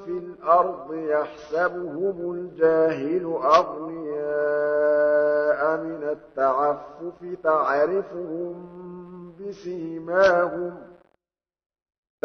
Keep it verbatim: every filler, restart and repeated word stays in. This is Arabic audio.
في الأرض يحسبهم الجاهل أغنياء من التعفف تعرفهم بسيماهم